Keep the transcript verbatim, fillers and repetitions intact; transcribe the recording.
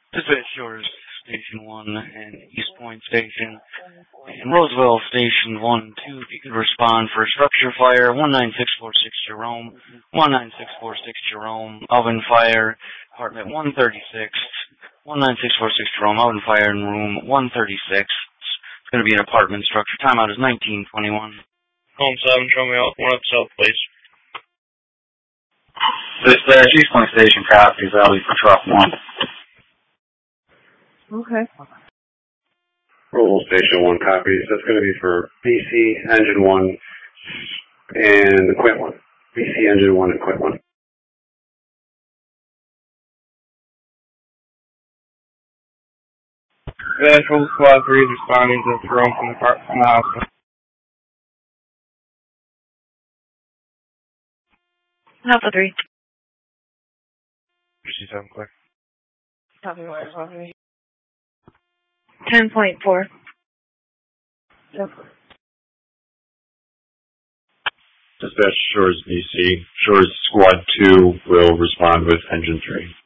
Dispatch Shores Station one and East Point Station and Roseville Station one two. If you could respond for a structure fire, one nine six four six Jerome, one nine six four six Jerome, oven fire, apartment one thirty-six, one nine six four six Jerome, oven fire in room one thirty-six. It's going to be an apartment structure. Timeout is nineteen twenty-one. Home seven, show me out. One up south, please. Dispatch, East Point Station copies. I'll be for truck one. Okay. Roseville Station one copies. That's going to be for B C Engine one and the Quint one. B C Engine one and Quint one. Actual squad three is responding to Jerome from the, car, from the hospital. Alpha three. She's seven clear. Copy wire, copy. ten point four. Yep. Dispatch Shores B C. Shores Squad two will respond with Engine three.